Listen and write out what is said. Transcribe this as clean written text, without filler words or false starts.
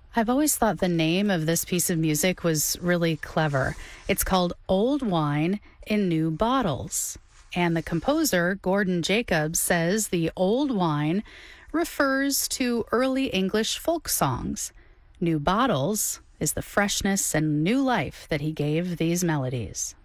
I've always thought the name of this piece of music was really clever. It's called Old Wine in New Bottles. And the composer, Gordon Jacobs, says the old wine refers to early English folk songs. New Bottles is the freshness and new life that he gave these melodies.